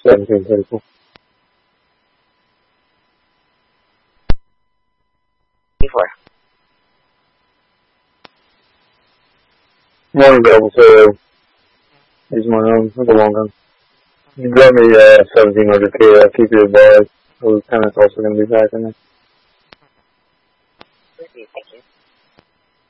1734. Before. Morning, Bill. So, he's my own for the long run. You got me 1700K. I'll keep you advised. Those tenants also going to be back in there. Thank you.